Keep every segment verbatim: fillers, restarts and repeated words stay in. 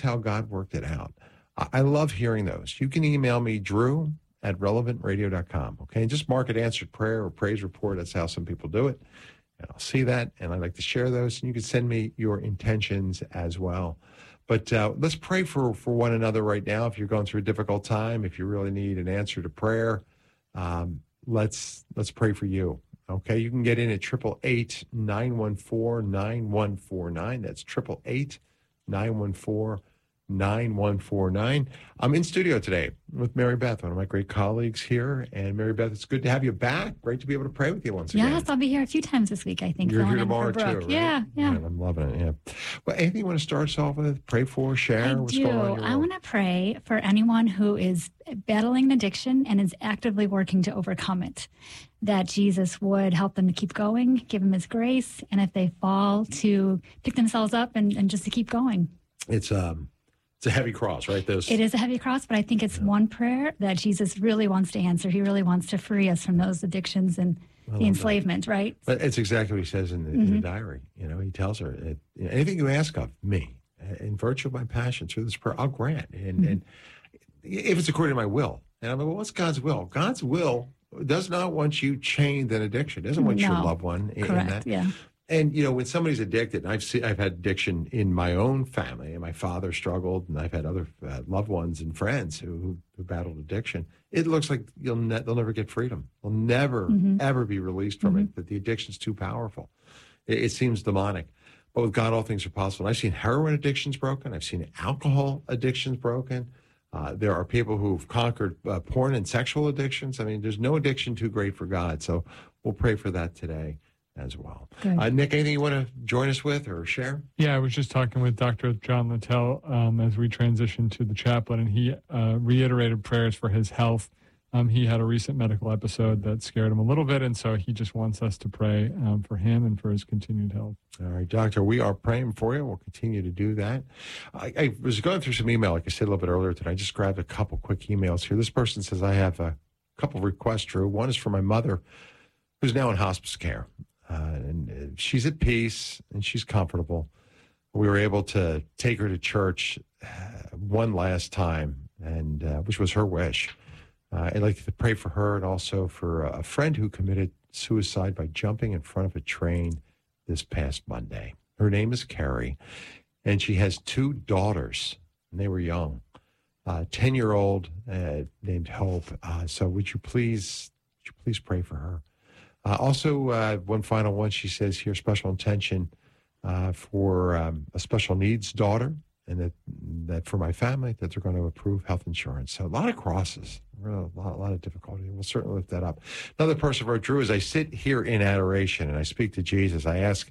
how God worked it out. I, I love hearing those. You can email me, Drew at relevant radio dot com, okay? And just mark it answered prayer or praise report. That's how some people do it. And I'll see that, and I'd like to share those. And you can send me your intentions as well. But uh, let's pray for, for one another right now. If you're going through a difficult time, if you really need an answer to prayer, um, let's let's pray for you. Okay, you can get in at eight eight eight, nine one four, nine one four nine. That's eight eight eight, nine one four, nine one four nine. I'm in studio today with Mary Beth, one of my great colleagues here. And Mary Beth, it's good to have you back. Great to be able to pray with you once again. Yes, I'll be here a few times this week, I think. You're here tomorrow too, right? Yeah, yeah. Man, I'm loving it, yeah. Well, anything you want to start us off with? Pray for, share? I What's do. going on in your I world? want to pray for anyone who is battling an addiction and is actively working to overcome it, that Jesus would help them to keep going, give them his grace, and if they fall, to pick themselves up and, and just to keep going. It's um, it's a heavy cross, right? Those. It is a heavy cross, but I think it's Yeah. one prayer that Jesus really wants to answer. He really wants to free us from those addictions and I love the that. enslavement, right? But it's exactly what he says in the, in the Mhm. diary. You know, he tells her, it, anything you ask of me, in virtue of my passion through this prayer, I'll grant. And, Mhm. and if it's according to my will. And I'm like, well, what's God's will? God's will does not want you chained in addiction. Doesn't want your No. loved one in, in Correct, that. yeah. And, you know, when somebody's addicted, and I've seen, I've had addiction in my own family, and my father struggled, and I've had other uh, loved ones and friends who, who, who battled addiction. It looks like you'll ne- they'll never get freedom. They'll never, Mhm. ever be released from Mhm. it, that the addiction's too powerful. It, it seems demonic. But with God, all things are possible. And I've seen heroin addictions broken. I've seen alcohol addictions broken. Uh, there are people who've conquered uh, porn and sexual addictions. I mean, there's no addiction too great for God. So we'll pray for that today as well. Good. Uh, Nick, anything you want to join us with or share? Yeah, I was just talking with Doctor John Littell um, as we transitioned to the chaplain, and he uh, reiterated prayers for his health. Um, he had a recent medical episode that scared him a little bit, and so he just wants us to pray um, for him and for his continued health. All right, Doctor, we are praying for you. We'll continue to do that. I, I was going through some email, like I said a little bit earlier today. I just grabbed a couple quick emails here. This person says, I have a couple requests, Drew. One is for my mother, who's now in hospice care. Uh, and uh, she's at peace and she's comfortable. We were able to take her to church uh, one last time, and uh, which was her wish. Uh, I'd like to pray for her and also for a friend who committed suicide by jumping in front of a train this past Monday. Her name is Carrie, and she has two daughters, and they were young. Uh, ten-year-old uh, named Hope. Uh, so would you please, would you please pray for her? Uh, also, uh, one final one, she says here, special intention uh, for um, a special needs daughter, and that that for my family, that they're going to approve health insurance. So a lot of crosses, a lot, a lot of difficulty. We'll certainly lift that up. Another person wrote, Drew, as I sit here in adoration and I speak to Jesus, I ask,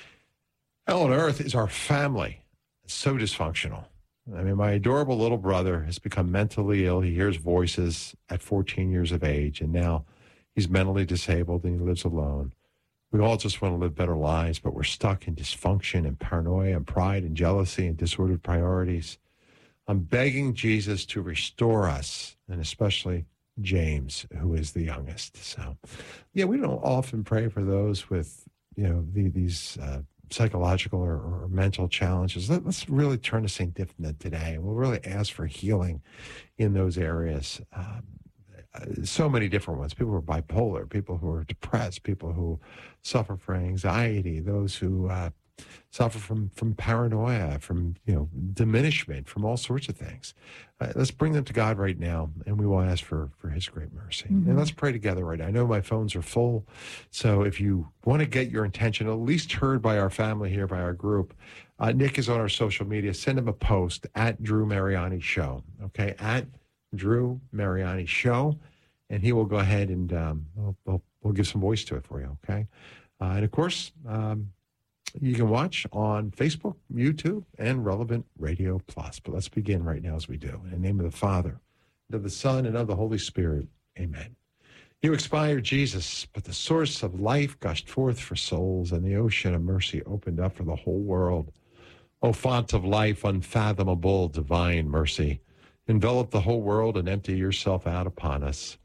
how on earth is our family so dysfunctional? I mean, my adorable little brother has become mentally ill. He hears voices at fourteen years of age, and now he's mentally disabled and he lives alone. We all just want to live better lives, but we're stuck in dysfunction and paranoia and pride and jealousy and disordered priorities. I'm begging Jesus to restore us, and especially James, who is the youngest. So, yeah, we don't often pray for those with, you know, the, these uh, psychological or, or mental challenges. Let, let's really turn to Saint Diphnid today, and we'll really ask for healing in those areas. Um, Uh, so many different ones. People who are bipolar, people who are depressed, people who suffer from anxiety, those who uh, suffer from, from paranoia, from, you know, diminishment, from all sorts of things. Uh, let's bring them to God right now, and we will ask for, for his great mercy. Mm-hmm. And let's pray together right now. I know my phones are full, so if you want to get your intention at least heard by our family here, by our group, uh, Nick is on our social media. Send him a post at Drew Mariani Show, okay, at Drew Mariani Show, and he will go ahead and um, we'll, we'll, we'll give some voice to it for you, okay? Uh, and, of course, um, you can watch on Facebook, YouTube, and Relevant Radio Plus. But let's begin right now as we do. In the name of the Father, and of the Son, and of the Holy Spirit, amen. You expired, Jesus, but the source of life gushed forth for souls, and the ocean of mercy opened up for the whole world. O font of life, unfathomable, divine mercy, envelop the whole world and empty yourself out upon us.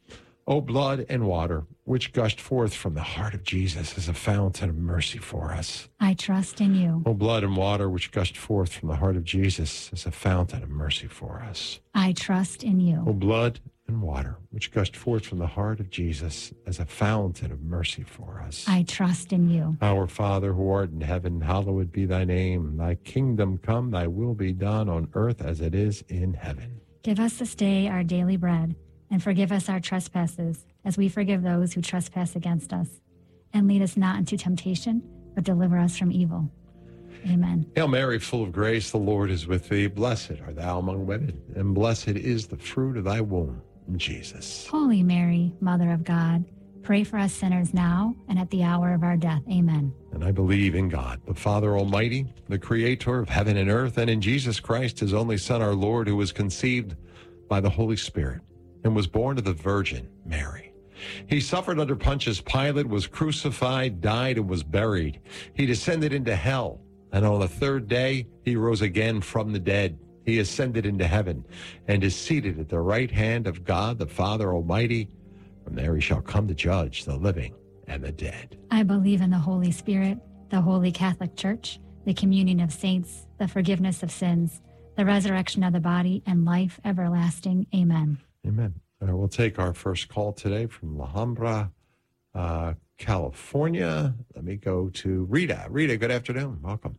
O blood and water, which gushed forth from the heart of Jesus as a fountain of mercy for us. I trust in you. O blood and water, which gushed forth from the heart of Jesus as a fountain of mercy for us. I trust in you. O blood and water, which gushed forth from the heart of Jesus as a fountain of mercy for us. I trust in you. Our Father, who art in heaven, hallowed be thy name. Thy kingdom come, thy will be done on earth as it is in heaven. Give us this day our daily bread, and forgive us our trespasses, as we forgive those who trespass against us. And lead us not into temptation, but deliver us from evil. Amen. Hail Mary, full of grace, the Lord is with thee. Blessed art thou among women, and blessed is the fruit of thy womb, Jesus. Holy Mary, Mother of God, pray for us sinners now and at the hour of our death. Amen. And I believe in God, the Father Almighty, the creator of heaven and earth, and in Jesus Christ, his only Son, our Lord, who was conceived by the Holy Spirit and was born of the Virgin Mary. He suffered under Pontius Pilate, was crucified, died, and was buried. He descended into hell, and on the third day he rose again from the dead. He ascended into heaven and is seated at the right hand of God, the Father Almighty. From there he shall come to judge the living and the dead. I believe in the Holy Spirit, the Holy Catholic Church, the communion of saints, the forgiveness of sins, the resurrection of the body, and life everlasting. Amen. Amen. All right, we'll take our first call today from La Habra, uh, California. Let me go to Rita. Rita, good afternoon. Welcome.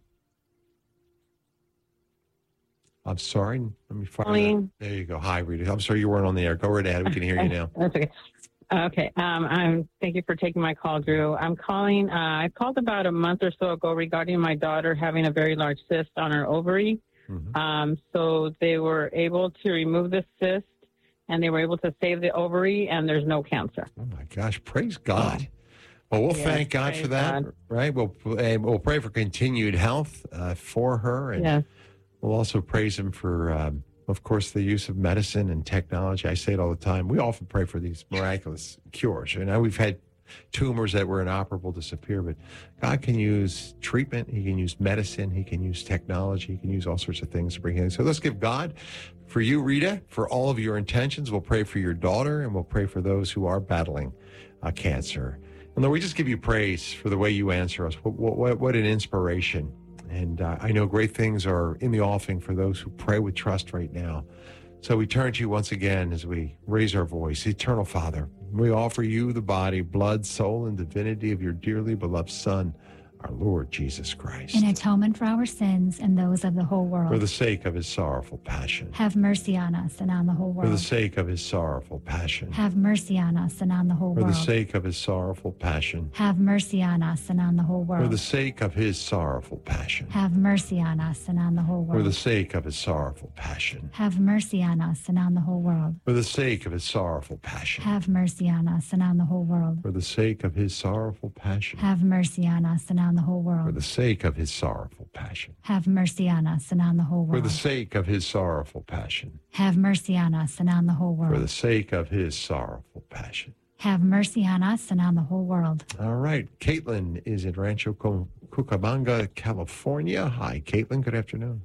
I'm sorry. Let me find out. There you go. Hi, Rita. I'm sorry you weren't on the air. Go right ahead. We can hear you now. That's okay. Okay. Um, I'm. Thank you for taking my call, Drew. I'm calling. Uh, I called about a month or so ago regarding my daughter having a very large cyst on her ovary. Mm-hmm. Um, so they were able to remove the cyst, and they were able to save the ovary, and there's no cancer. Oh my gosh! Praise God. Well, we'll yes, thank God for that, God. Right? We'll we'll pray for continued health uh, for her, and yes. We'll also praise Him for, um, of course, the use of medicine and technology. I say it all the time. We often pray for these miraculous cures. You know, we've had tumors that were inoperable disappear, but God can use treatment. He can use medicine. He can use technology. He can use all sorts of things to bring healing. So let's give God, for you, Rita, for all of your intentions. We'll pray for your daughter, and we'll pray for those who are battling uh, cancer. And Lord, we just give you praise for the way you answer us. What, what, what an inspiration. And uh, I know great things are in the offing for those who pray with trust right now. So we turn to you once again as we raise our voice. Eternal Father, we offer you the body, blood, soul, and divinity of your dearly beloved Son, our Lord Jesus Christ. In atonement for our sins and those of the whole world. For the sake of his sorrowful passion. Have mercy on us and on the whole world. For the sake of his sorrowful passion. Have mercy on us and on the whole For world. For the sake of his sorrowful passion. Have mercy on us and on the whole world. For the sake of his sorrowful passion. Have mercy on us and on the whole world. For the sake of his sorrowful passion. Have mercy on us and on the whole world. For the sake of his sorrowful passion. Have mercy on us and on the whole world. For the sake of his sorrowful passion. Have mercy on us and on the whole world. For the sake of his sorrowful passion. Have mercy on us and on the whole world. For the sake of his sorrowful passion. Have mercy on us and on the whole world. For the sake of his sorrowful passion. Have mercy on us and on the whole world. All right. Caitlin is in Rancho Cucamonga, California. Hi, Caitlin. Good afternoon.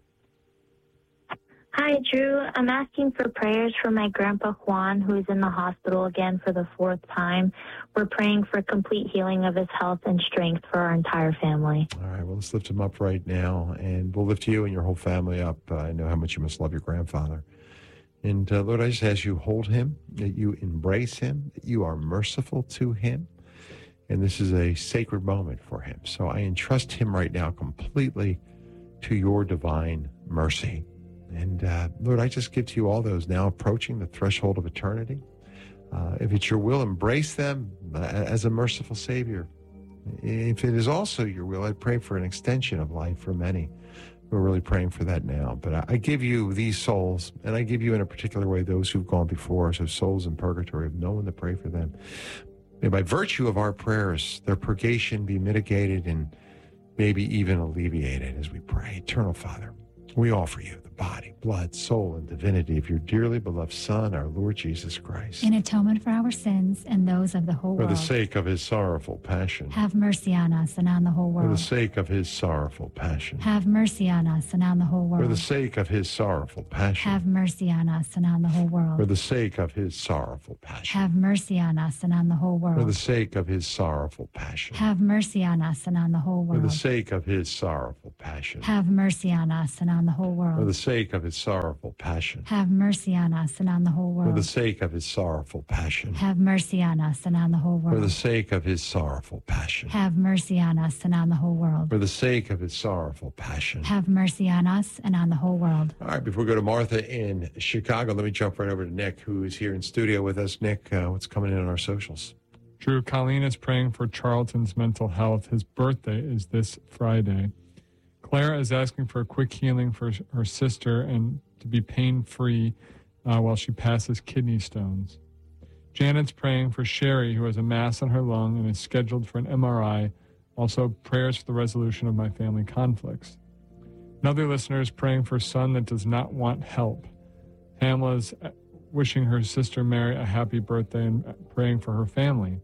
Hi, Drew. I'm asking for prayers for my grandpa Juan, who is in the hospital again for the fourth time. We're praying for complete healing of his health and strength for our entire family. All right. Well, let's lift him up right now, and we'll lift you and your whole family up. Uh, I know how much you must love your grandfather. And, uh, Lord, I just ask you hold him, that you embrace him, that you are merciful to him. And this is a sacred moment for him. So I entrust him right now completely to your divine mercy. And, uh, Lord, I just give to you all those now approaching the threshold of eternity. Uh, if it's your will, embrace them uh, as a merciful Savior. If it is also your will, I pray for an extension of life for many. We're really praying for that now. But I, I give you these souls, and I give you in a particular way those who've gone before us, those souls in purgatory, have no one to pray for them. May by virtue of our prayers, their purgation be mitigated and maybe even alleviated as we pray. Eternal Father, we offer you the body, blood, soul, and divinity of your dearly beloved Son, our Lord Jesus Christ. In atonement for our sins and those of the whole For world. the sake of his sorrowful passion. Have mercy on us and on the whole For the world. sake of his sorrowful passion. Have mercy on us and on the whole For the world. sake of his sorrowful passion. Have mercy on us and on the whole For world. the sake of his sorrowful passion. Have mercy on us and on the whole For the world. sake of his sorrowful passion. Have mercy on us and on the whole For the world. sake of his sorrowful passion. Have mercy on us and on the whole For the world. sake of his sorrowful passion. Have mercy on us and on the whole For the world. sake of his sorrowful passion. Have mercy on us and on the whole For the world. sake of his sorrowful passion. Have mercy on us and on the whole world. For the sake of his sorrowful passion. Have mercy on us and on the whole world. All right, before we go to Martha in Chicago, let me jump right over to Nick, who is here in studio with us. Nick, uh, what's coming in on our socials? Drew, Colleen is praying for Charlton's mental health. His birthday is this Friday. Clara is asking for a quick healing for her sister and to be pain-free uh, while she passes kidney stones. Janet's praying for Sherry, who has a mass on her lung and is scheduled for an M R I. Also, prayers for the resolution of my family conflicts. Another listener is praying for a son that does not want help. Pamela's wishing her sister Mary a happy birthday and praying for her family.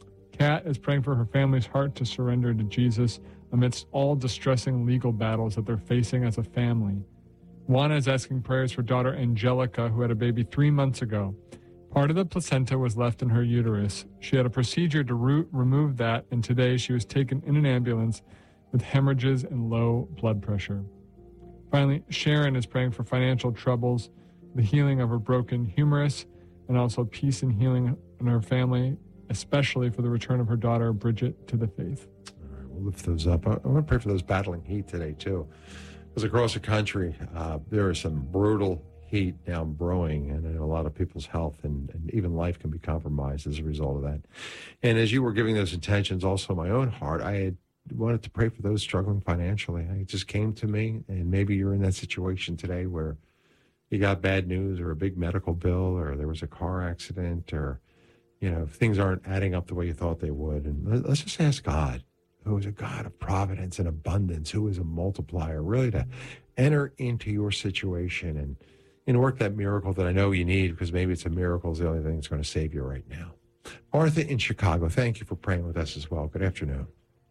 Kat is praying for her family's heart to surrender to Jesus amidst all distressing legal battles that they're facing as a family. Juana is asking prayers for daughter Angelica, who had a baby three months ago. Part of the placenta was left in her uterus. She had a procedure to root, remove that, and today she was taken in an ambulance with hemorrhages and low blood pressure. Finally, Sharon is praying for financial troubles, the healing of her broken humerus, and also peace and healing in her family, especially for the return of her daughter Bridget to the faith. All right, we'll lift those up. I, I want to pray for those battling heat today, too. Because across the country, uh, there is some brutal heat now brewing, and I know a lot of people's health and, and even life can be compromised as a result of that. And as you were giving those intentions, also my own heart, I had wanted to pray for those struggling financially. It just came to me, and maybe you're in that situation today where you got bad news or a big medical bill or there was a car accident or, you know, things aren't adding up the way you thought they would. And let's just ask God, who is a God of providence and abundance, who is a multiplier, really to enter into your situation and, and work that miracle that I know you need, because maybe it's a miracle is the only thing that's going to save you right now. Martha in Chicago, thank you for praying with us as well. Good afternoon.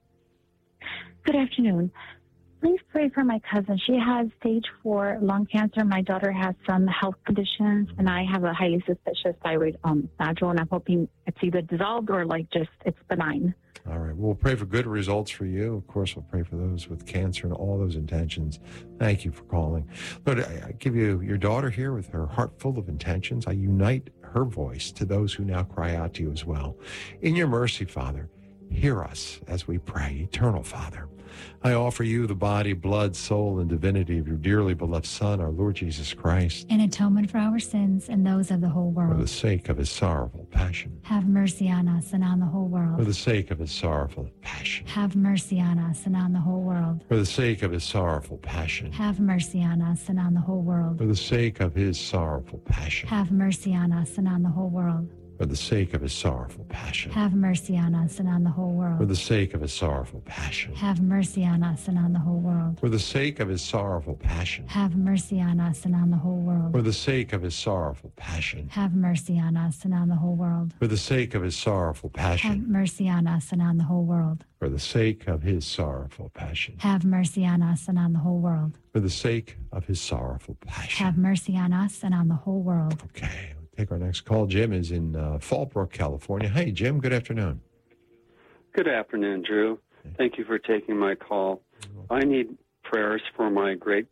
Good afternoon. Please pray for my cousin. She has stage four lung cancer. My daughter has some health conditions, and I have a highly suspicious thyroid um, nodule, and I'm hoping it's either dissolved or like just it's benign. All right. We'll pray for good results for you. Of course, we'll pray for those with cancer and all those intentions. Thank you for calling. Lord, I, I give you your daughter here with her heart full of intentions. I unite her voice to those who now cry out to you as well. In your mercy, Father, hear us as we pray. Eternal Father, I offer you the body, blood, soul, and divinity of your dearly beloved Son, our Lord Jesus Christ, In atonement for our sins and those of the whole for the world. sake of his sorrowful passion. Have mercy on us and on the whole For world. the sake of his sorrowful passion. Have mercy on us and on the whole world. For the sake of his sorrowful passion. Have mercy on us and on the whole world. For the sake of his sorrowful passion. Have mercy on us and on the whole world. For the sake of his sorrowful passion. Have mercy on us and on the whole For world. the sake of his sorrowful passion. Have mercy on us and on the whole world. For the sake of his sorrowful passion. Have mercy on us and on the whole For world. the sake of his sorrowful passion. Have mercy on us and on the whole world. For the sake of his sorrowful Have passion. mercy on us and on the whole world. For the sake of his sorrowful passion. Have mercy on us and on the whole world. For the sake of his sorrowful Have passion. mercy on us and on the whole world. Okay, we'll take our next call. Jim is in uh, Fallbrook, California. Hey, Jim, good afternoon. Good afternoon, Drew. Thank you for taking my call. I need prayers for my great...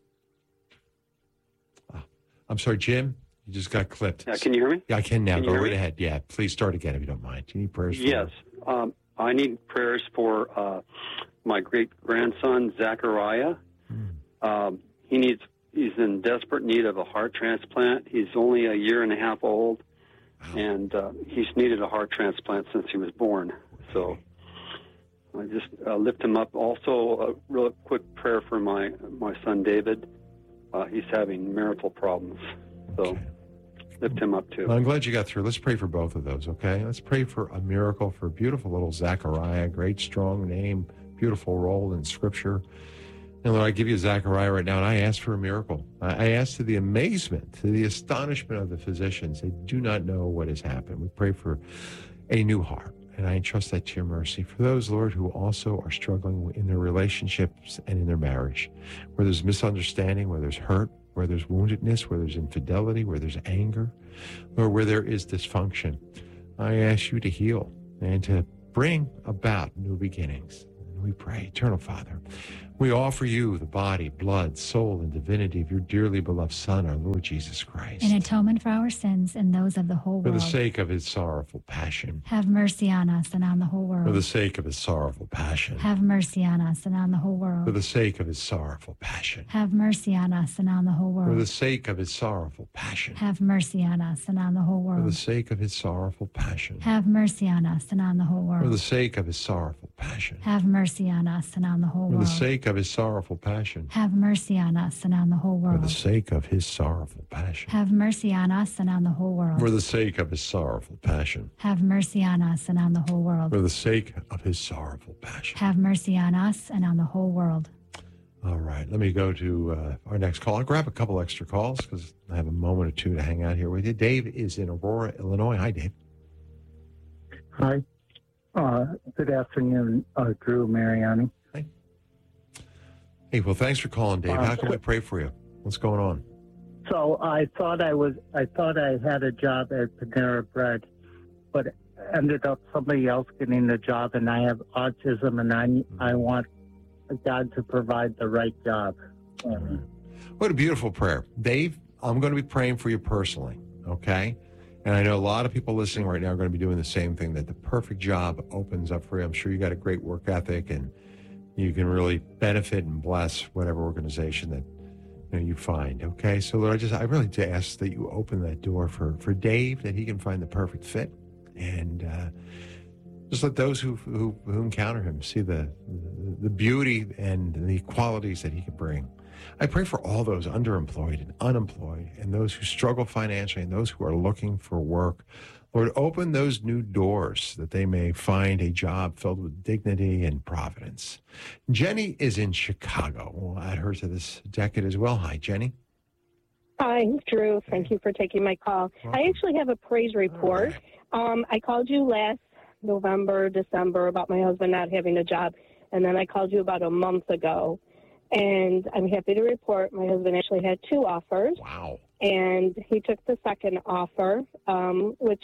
I'm sorry, Jim, you just got clipped. Uh, can you hear me? Yeah, I can now. Can you Go hear right me? ahead. Yeah, please start again if you don't mind. Do you need prayers? For Yes. Um, I need prayers for uh, my great-grandson, Zachariah. Hmm. Um, he needs. He's in desperate need of a heart transplant. He's only a year and a half old, Wow. and uh, he's needed a heart transplant since he was born. So I just uh, lift him up. Also, a real quick prayer for my my son David. Uh, he's having marital problems, so Okay. lift him up too. Well, I'm glad you got through. Let's pray for both of those, okay? Let's pray for a miracle for beautiful little Zachariah, great, strong name, beautiful role in Scripture. And Lord, I give you Zechariah right now, and I ask for a miracle. I ask to the amazement, to the astonishment of the physicians. They do not know what has happened. We pray for a new heart, and I entrust that to your mercy. For those, Lord, who also are struggling in their relationships and in their marriage, where there's misunderstanding, where there's hurt, where there's woundedness, where there's infidelity, where there's anger, or where there is dysfunction, I ask you to heal and to bring about new beginnings. And we pray, Eternal Father, we offer you the body, blood, soul, and divinity of your dearly beloved Son, our Lord Jesus Christ. In atonement for our sins and those of the whole For world. the sake of his sorrowful passion. Have mercy on us and on the whole world. For the sake of his sorrowful passion. Have mercy on us and on the whole world. For the sake of his sorrowful passion. Have mercy on us and on the whole world. For the sake of his sorrowful passion. Have mercy on us and on the whole world. For the sake of his sorrowful passion. Have mercy on us and on the whole world. For the sake of his sorrowful passion. Have mercy on us and on the whole For world. the sake of his sorrowful passion. Have mercy on us and on the whole For world. the sake of his sorrowful passion. Have mercy on us and on the whole world. For the sake of his sorrowful passion. Have mercy on us and on the whole world. For the sake of his sorrowful passion. Have mercy on us and on the whole world. All right, let me go to uh, our next call. I'll grab a couple extra calls because I have a moment or two to hang out here with you. Dave is in Aurora, Illinois. Hi, Dave. Hi. Uh, good afternoon, uh, Drew, Mariani. Hi. Hey, well, thanks for calling, Dave. How can we pray for you? What's going on? So I thought I was, I thought I had a job at Panera Bread, but ended up somebody else getting the job, and I have autism, and I, I want God to provide the right job. Um, What a beautiful prayer. Dave, I'm going to be praying for you personally, okay? And I know a lot of people listening right now are going to be doing the same thing, that the perfect job opens up for you. I'm sure you got a great work ethic, and you can really benefit and bless whatever organization that you know you find, okay? So, Lord, I just, I really do ask that you open that door for, for Dave, that he can find the perfect fit, and uh, just let those who, who who encounter him see the the beauty and the qualities that he can bring. I pray for all those underemployed and unemployed, and those who struggle financially, and those who are looking for work. Lord, open those new doors that they may find a job filled with dignity and providence. Jenny is in Chicago. We'll add her to this decade as well. Hi, Jenny. Hi, Drew. Thank you for taking my call. Welcome. I actually have a praise report. Um, I called you last November, December about my husband not having a job, and then I called you about a month ago. And I'm happy to report my husband actually had two offers. Wow. And he took the second offer, um, which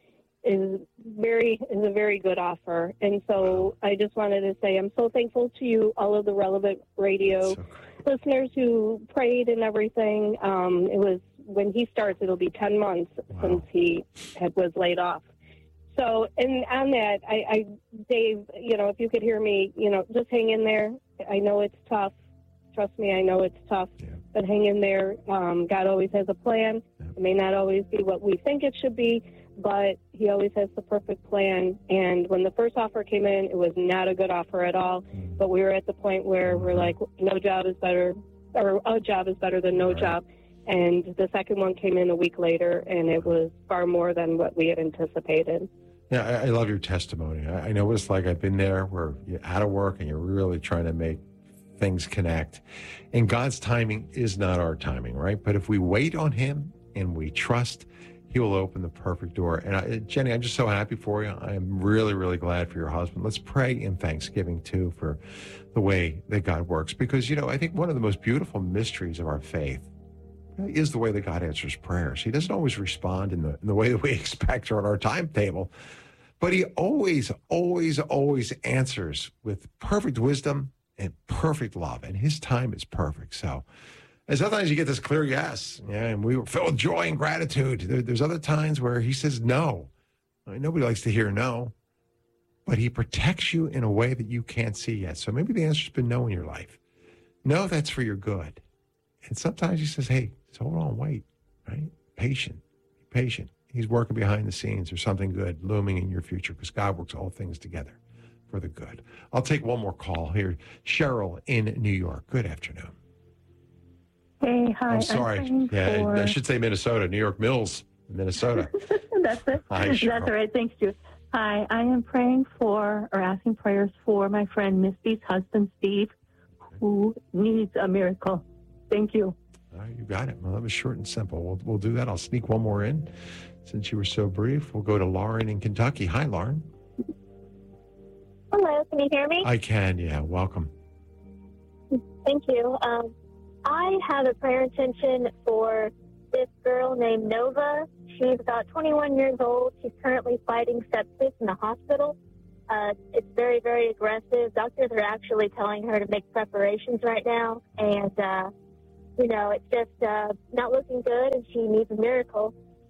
is very is a very good offer. And so I just wanted to say I'm so thankful to you, all of the relevant radio So listeners who prayed and everything. Um, it was when he starts, it'll be ten months Wow. since he had was laid off. So, and on that, I, I, Dave, you know, if you could hear me, you know, just hang in there. I know it's tough. Trust me, I know it's tough, Yeah. but hang in there. Um, God always has a plan. Yeah. It may not always be what we think it should be, but he always has the perfect plan. And when the first offer came in, it was not a good offer at all. Mm. But we were at the point where we're like, no job is better, or a job is better than no Right. job. And the second one came in a week later, and it was far more than what we had anticipated. Yeah, I, I love your testimony. I, I know it's like I've been there where you're out of work and you're really trying to make things connect. And God's timing is not our timing, right? But if we wait on him and we trust, he will open the perfect door. And I, Jenny, I'm just so happy for you. I'm really, really glad for your husband. Let's pray in thanksgiving, too, for the way that God works. Because, you know, I think one of the most beautiful mysteries of our faith is the way that God answers prayers. He doesn't always respond in the, in the way that we expect or on our timetable, but he always, always, always answers with perfect wisdom and perfect love, and his time is perfect. So, and sometimes you get this clear yes, yeah, and we were filled with joy and gratitude. There, there's other times where he says no. I mean, nobody likes to hear no, but he protects you in a way that you can't see yet. So maybe the answer's been no in your life. No, that's for your good. And sometimes he says, hey, just hold on, wait, right? Patient, be patient. He's working behind the scenes. There's something good looming in your future because God works all things together for the good. I'll take one more call here. Cheryl in New York. Good afternoon. Hey, hi. I'm sorry. praying Yeah, for- I should say Minnesota, New York Mills, Minnesota. That's it. Hi, That's Cheryl. all right. Thanks, Drew. Hi, I am praying for or asking prayers for my friend Misty's husband, Steve, who needs a miracle. Thank you. All right, you got it. Well, that was short and simple. We'll, we'll do that. I'll sneak one more in since you were so brief. We'll go to Lauren in Kentucky. Hi, Lauren. Hello, can you hear me? I can, yeah. Welcome. Thank you. Um, I have a prayer intention for this girl named Nova. She's about twenty-one years old. She's currently fighting sepsis in the hospital. Uh, it's very, very aggressive. Doctors are actually telling her to make preparations right now. And, uh, you know, it's just uh, not looking good, and she needs a miracle.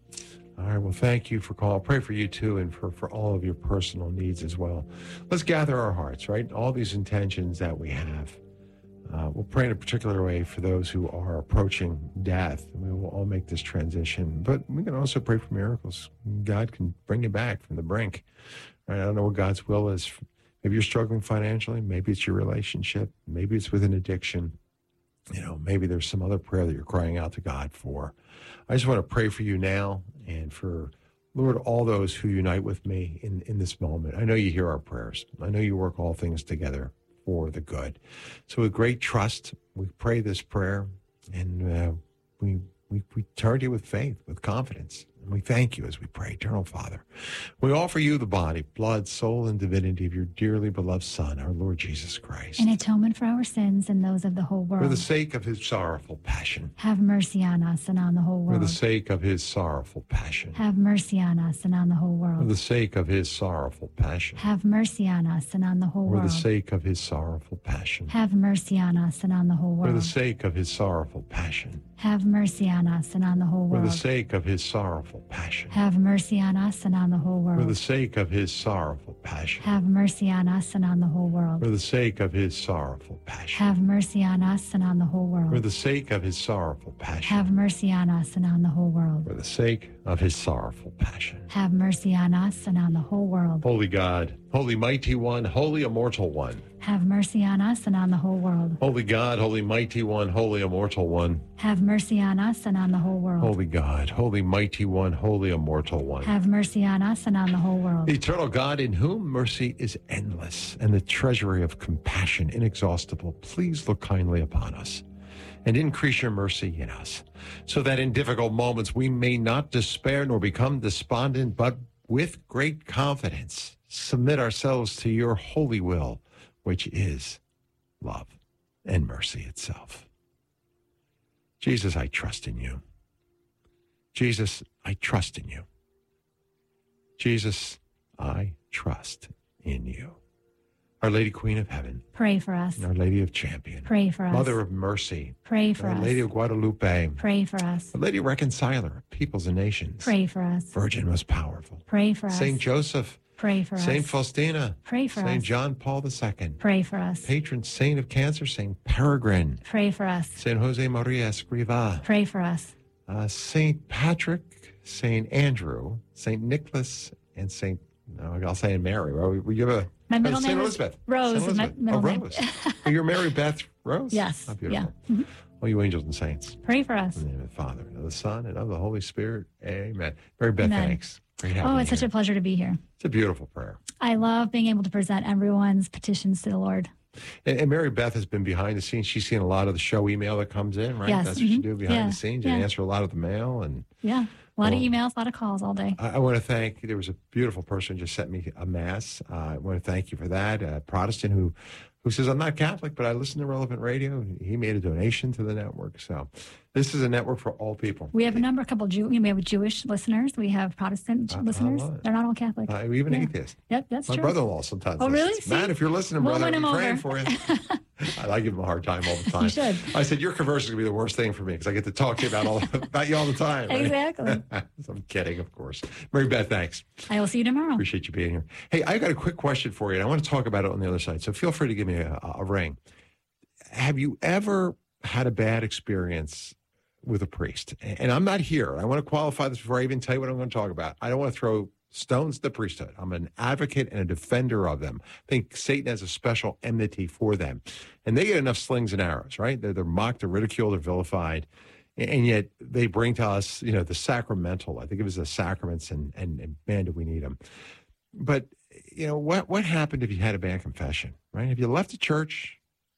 All right. Well, thank you for calling. I'll pray for you, too, and for, for all of your personal needs as well. Let's gather our hearts, right? All these intentions that we have. Uh, we'll pray in a particular way for those who are approaching death. We will all make this transition. But we can also pray for miracles. God can bring you back from the brink. Right? I don't know what God's will is. Maybe you're struggling financially. Maybe it's your relationship. Maybe it's with an addiction. You know, maybe there's some other prayer that you're crying out to God for. I just want to pray for you now and for, Lord, all those who unite with me in, in this moment. I know you hear our prayers. I know you work all things together for the good. So with great trust, we pray this prayer, and uh, we, we we turn to you with faith, with confidence. And we thank you as we pray. Eternal Father, we offer you the body, blood, soul, and divinity of your dearly beloved Son, our Lord Jesus Christ. In atonement for our sins and those of the whole world. For the sake of his sorrowful passion. Have mercy on us and on the whole world. For the sake of his sorrowful passion. Have mercy on us and on the whole world. For the sake of his sorrowful passion. Have mercy on us and on the whole For world. the sake of his sorrowful passion. Have mercy on us and on the whole world. For the sake of his sorrowful passion. Have mercy on us and on the whole For world. the sake of his sorrowful passion. Have mercy on us and on the whole world. For the sake of his sorrowful passion. Have mercy on us and on the whole world. For the sake of his sorrowful passion. Have mercy on us and on the whole world. For the sake of his sorrowful passion. Have mercy on us and on the whole world. For the sake of his sorrowful passion. Have mercy on us and on the whole world. Holy God, holy mighty one, holy immortal one. Have mercy on us and on the whole world. Holy God, holy mighty one, holy immortal one. Have mercy on us and on the whole world. Holy God, holy mighty one, holy immortal one. Have mercy on us and on the whole world. Eternal God, in whom mercy is endless and the treasury of compassion inexhaustible, please look kindly upon us and increase your mercy in us, so that in difficult moments we may not despair nor become despondent, but with great confidence submit ourselves to your holy will, which is love and mercy itself. Jesus, I trust in you. Jesus, I trust in you. Jesus, I trust in you. Our Lady Queen of Heaven. Pray for us. Our Lady of Champion. Pray for us. Mother of Mercy. Pray for Our us. Lady of Guadalupe. Pray for us. Our Lady Reconciler of peoples and nations. Pray for us. Virgin most powerful. Pray for us. Saint Joseph. Pray for us. Saint Faustina. Pray for us. Saint John Paul the Second. Pray for us. Patron saint of cancer, Saint Peregrine. Pray for us. Saint Jose Maria Escriva. Pray for us. Uh, Saint Patrick, Saint Andrew, Saint Nicholas, and Saint, no, I'll say Mary. Well, we give a My middle uh, name Saint is Elizabeth. Rose. Saint My Elizabeth. middle oh, name. Rose. Oh, you're Mary Beth Rose? Yes. Oh, beautiful. Yeah. Mm-hmm. All you angels and saints. Pray for us. In the name of the Father, and of the Son, and of the Holy Spirit. Amen. Mary Beth, Amen. thanks. Great having Oh, it's you such a pleasure to be here. It's a beautiful prayer. I love being able to present everyone's petitions to the Lord. And, and Mary Beth has been behind the scenes. She's seen a lot of the show email that comes in, right? Yes. That's what you Mhm. do behind Yeah. the scenes. Yeah. You answer a lot of the mail. And Yeah. A lot Well, of emails, a lot of calls all day. I, I want to thank, there was a beautiful person just sent me a mass. Uh, I want to thank you for that. A Protestant who, who says, I'm not Catholic, but I listen to Relevant Radio. He made a donation to the network. So this is a network for all people. We have a number, a couple Jew, we have Jewish listeners. We have Protestant I- I listeners. love it. They're not all Catholic. Uh, even Yeah. atheists. Yep, that's My true. brother-in-law sometimes Oh, really? listens. Man, See? if you're listening, We'll brother, win I'll be him praying for over. you. I, I give him a hard time all the time. You should. I said, your conversion is going to be the worst thing for me because I get to talk to you about, all, about you all the time. Right? Exactly. I'm kidding, of course. Mary Beth, thanks. I will see you tomorrow. Appreciate you being here. Hey, I got a quick question for you, and I want to talk about it on the other side. So feel free to give me a, a ring. Have you ever had a bad experience with a priest? And I'm not here. I want to qualify this before I even tell you what I'm going to talk about. I don't want to throw stones at the priesthood. I'm an advocate and a defender of them. I think Satan has a special enmity for them. And they get enough slings and arrows, right? They're, they're mocked, they're ridiculed, they're vilified. And yet they bring to us, you know, the sacramental. I think it was the sacraments, and, and, and man, do we need them. But, you know, what, what happened if you had a bad confession, right? If you left the church,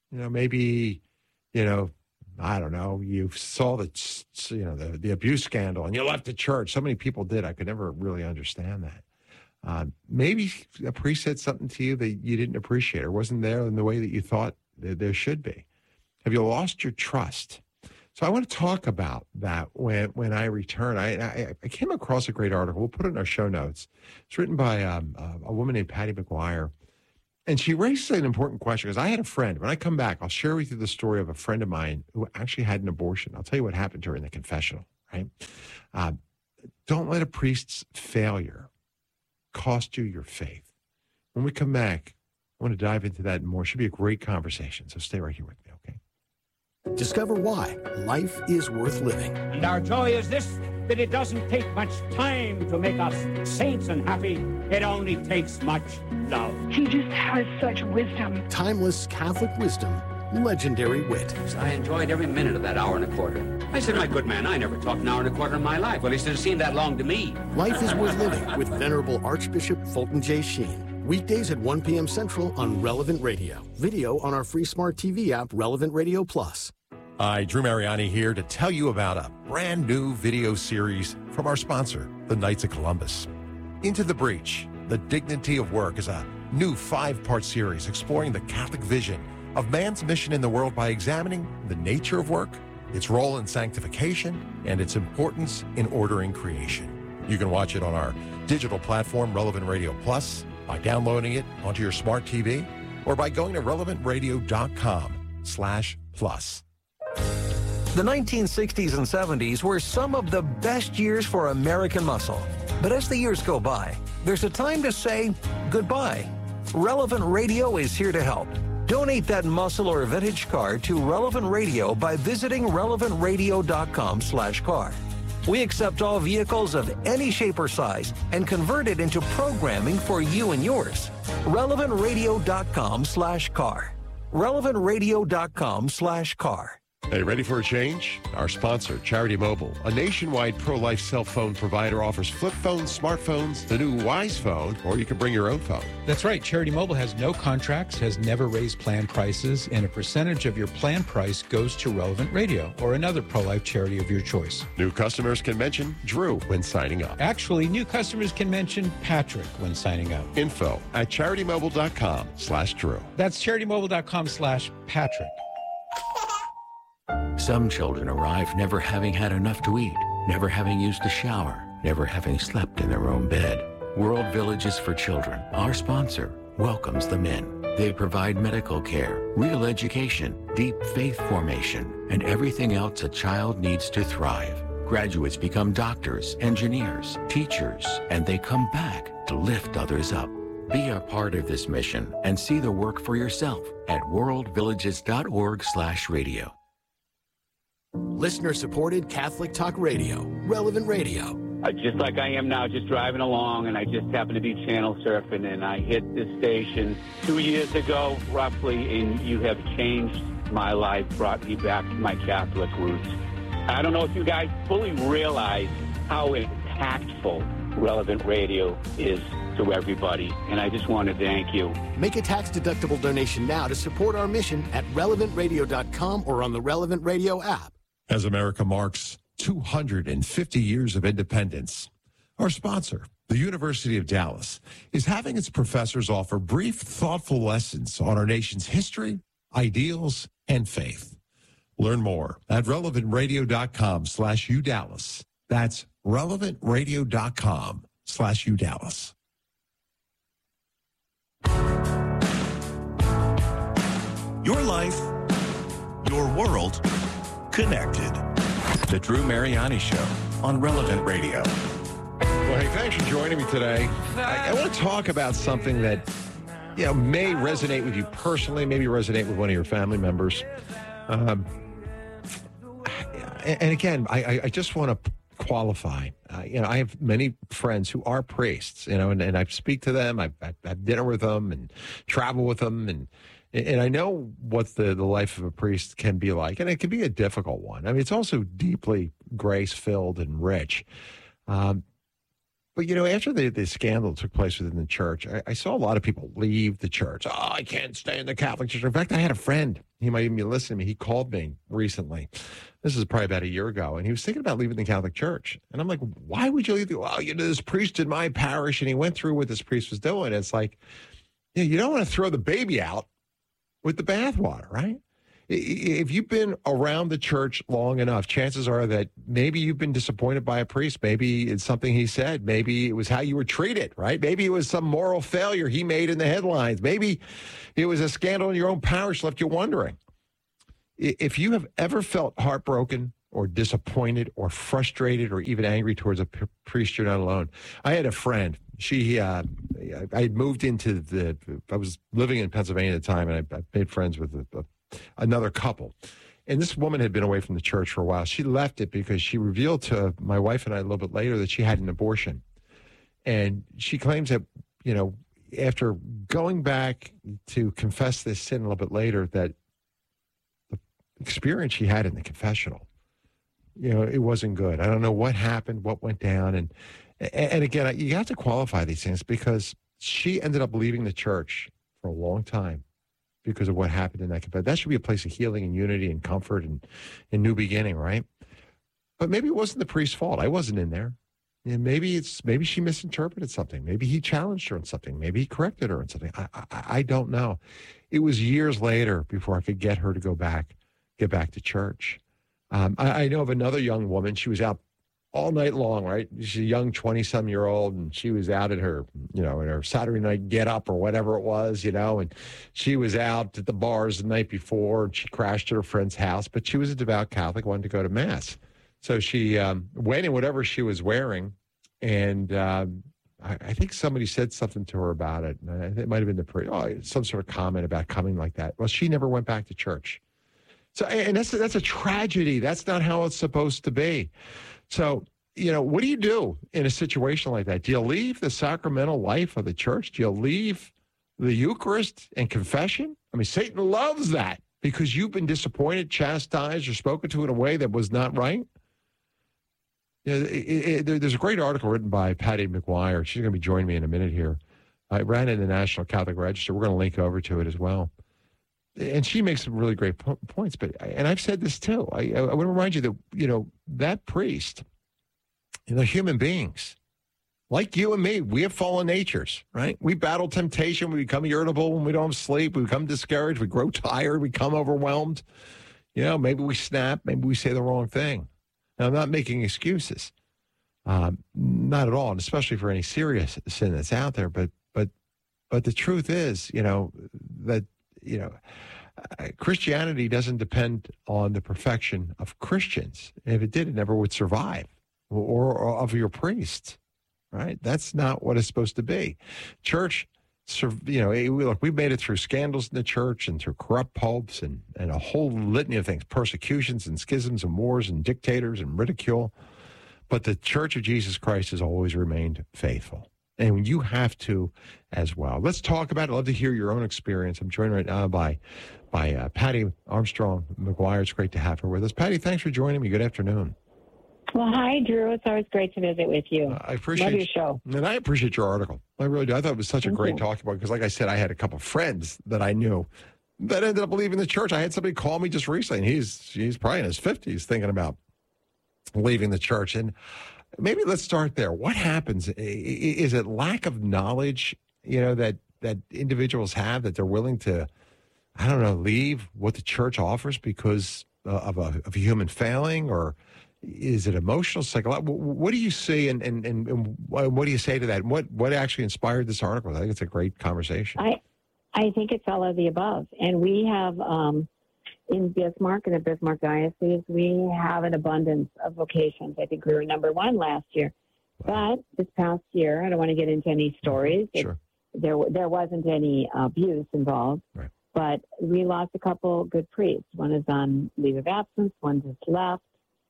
You know, maybe, you know, I don't know, you saw the, you know, the, the abuse scandal and you left the church. So many people did. I could never really understand that. Uh, maybe a priest said something to you that you didn't appreciate or wasn't there in the way that you thought that there should be. Have you lost your trust? So I want to talk about that when, when I return. I, I, I came across a great article. We'll put it in our show notes. It's written by um, a woman named Patty McGuire. And she raised an important question because I had a friend. When I come back, I'll share with you the story of a friend of mine who actually had an abortion. I'll tell you what happened to her in the confessional, right? Uh, don't let a priest's failure cost you your faith. When we come back, I want to dive into that more. It should be a great conversation. So stay right here with me, okay? Discover why life is worth living. And our joy is this, that it doesn't take much time to make us saints and happy. It only takes much love. He just has such wisdom. Timeless Catholic wisdom, legendary wit. I enjoyed every minute of that hour and a quarter. I said, my good man, I never talked an hour and a quarter in my life. Well, he said it seemed that long to me. Life is worth living with Venerable Archbishop Fulton J. Sheen. Weekdays at one p.m. Central on Relevant Radio. Video on our free smart T V app, Relevant Radio Plus. Hi, Drew Mariani here to tell you about a brand new video series from our sponsor, the Knights of Columbus. Into the Breach, The Dignity of Work is a new five-part series exploring the Catholic vision of man's mission in the world by examining the nature of work, its role in sanctification, and its importance in ordering creation. You can watch it on our digital platform, Relevant Radio Plus, by downloading it onto your smart T V, or by going to relevant radio dot com slash plus. The nineteen sixties and seventies were some of the best years for American muscle. But as the years go by, there's a time to say goodbye. Relevant Radio is here to help. Donate that muscle or vintage car to Relevant Radio by visiting relevant radio dot com slash car. We accept all vehicles of any shape or size and convert it into programming for you and yours. relevant radio dot com slash car. relevant radio dot com slash car. Hey, ready for a change? Our sponsor, Charity Mobile, a nationwide pro-life cell phone provider, offers flip phones, smartphones, the new Wise Phone, or you can bring your own phone. That's right. Charity Mobile has no contracts, has never raised plan prices, and a percentage of your plan price goes to Relevant Radio or another pro-life charity of your choice. New customers can mention Drew when signing up. Actually, new customers can mention Patrick when signing up. Info at charity mobile dot com slash Drew. That's charity mobile dot com slash Patrick. Some children arrive never having had enough to eat, never having used a shower, never having slept in their own bed. World Villages for Children, our sponsor, welcomes them in. They provide medical care, real education, deep faith formation, and everything else a child needs to thrive. Graduates become doctors, engineers, teachers, and they come back to lift others up. Be a part of this mission and see the work for yourself at world villages dot org slash radio. Listener-supported Catholic Talk Radio, Relevant Radio. Uh, just like I am now, just driving along, and I just happened to be channel surfing, and I hit this station two years ago, roughly, and you have changed my life, brought me back to my Catholic roots. I don't know if you guys fully realize how impactful Relevant Radio is to everybody, and I just want to thank you. Make a tax-deductible donation now to support our mission at relevant radio dot com or on the Relevant Radio app. As America marks two hundred fifty years of independence, our sponsor, the University of Dallas, is having its professors offer brief, thoughtful lessons on our nation's history, ideals, and faith. Learn more at relevant radio dot com slash U Dallas. That's relevant radio dot com slash U Dallas. Your life, your world, connected. The Drew Mariani Show on Relevant Radio. Well, hey, thanks for joining me today. I, I want to talk about something that, you know, may resonate with you personally, maybe resonate with one of your family members. Um, and, and again, I, I just want to qualify. Uh, you know, I have many friends who are priests, you know, and, and I speak to them. I, I have dinner with them and travel with them, and And I know what the, the life of a priest can be like, and it can be a difficult one. I mean, it's also deeply grace-filled and rich. Um, But, you know, after the, the scandal took place within the church, I, I saw a lot of people leave the church. Oh, I can't stay in the Catholic Church. In fact, I had a friend. He might even be listening to me. He called me recently. This is probably about a year ago. And he was thinking about leaving the Catholic Church. And I'm like, why would you leave? The, well, you know, this priest in my parish. And he went through what this priest was doing. It's like, you know, you don't want to throw the baby out with the bathwater, right? If you've been around the church long enough, chances are that maybe you've been disappointed by a priest. Maybe it's something he said. Maybe it was how you were treated, right? Maybe it was some moral failure he made in the headlines. Maybe it was a scandal in your own parish left you wondering. If you have ever felt heartbroken or disappointed or frustrated or even angry towards a priest, you're not alone. I had a friend. She, uh, I had moved into the, I was living in Pennsylvania at the time, and I, I made friends with a, a another couple. And this woman had been away from the church for a while. She left it because she revealed to my wife and I a little bit later that she had an abortion. And she claims that, you know, after going back to confess this sin a little bit later, that the experience she had in the confessional, you know, it wasn't good. I don't know what happened, what went down. And, and again, you have to qualify these things because she ended up leaving the church for a long time because of what happened in that confession. That should be a place of healing and unity and comfort and, and new beginning, right? But maybe it wasn't the priest's fault. I wasn't in there. And maybe it's maybe she misinterpreted something. Maybe he challenged her on something. Maybe he corrected her on something. I, I, I don't know. It was years later before I could get her to go back, get back to church. Um, I, I know of another young woman. She was out all night long, right? She's a young twenty-some-year-old, and she was out at her, you know, in her Saturday night get-up or whatever it was, you know, and she was out at the bars the night before, and she crashed at her friend's house, but she was a devout Catholic, wanted to go to Mass. So she um, went in whatever she was wearing, and uh, I, I think somebody said something to her about it. And it might have been the priest, oh, some sort of comment about coming like that. Well, she never went back to church. So, and that's that's a tragedy. That's not how it's supposed to be. So, you know, what do you do in a situation like that? Do you leave the sacramental life of the church? Do you leave the Eucharist and confession? I mean, Satan loves that because you've been disappointed, chastised, or spoken to in a way that was not right. You know, it, it, it, there's a great article written by Patty McGuire. She's going to be joining me in a minute here. I ran in the National Catholic Register. We're going to link over to it as well. And she makes some really great po- points. But and I've said this too. I, I want to remind you that, you know, that priest, you know, human beings, like you and me, we have fallen natures, right? We battle temptation. We become irritable when we don't sleep. We become discouraged. We grow tired. We become overwhelmed. You know, maybe we snap. Maybe we say the wrong thing. Now, I'm not making excuses. Um, not at all, and especially for any serious sin that's out there. But but but the truth is, you know, that, you know, uh, Christianity doesn't depend on the perfection of Christians. If it did, it never would survive, or, or of your priests, right? That's not what it's supposed to be. Church, you know, look, we made it through scandals in the church and through corrupt popes and, and a whole litany of things, persecutions and schisms and wars and dictators and ridicule. But the Church of Jesus Christ has always remained faithful. And you have to as well. Let's talk about it. I'd love to hear your own experience. I'm joined right now by by uh, Patty Armstrong McGuire. It's great to have her with us. Patty, thanks for joining me. Good afternoon. Well, hi, Drew. It's always great to visit with you. Uh, I appreciate Love your show. And I appreciate your article. I really do. I thought it was such a Thank great you. talking point because, like I said, I had a couple of friends that I knew that ended up leaving the church. I had somebody call me just recently, and he's he's probably in his fifties thinking about leaving the church. And maybe let's start there. What happens? Is it lack of knowledge, you know, that, that individuals have that they're willing to, I don't know, leave what the church offers because of a, of a human failing? Or is it emotional, psychological? What do you see and, and, and what do you say to that? And what, what actually inspired this article? I think it's a great conversation. I, I think it's all of the above. And we have, um, in Bismarck, in the Bismarck Diocese, we have an abundance of vocations. I think we were number one last year. But this past year, I don't want to get into any stories. Sure. It, there, there wasn't any abuse involved. Right. But we lost a couple good priests. One is on leave of absence. One just left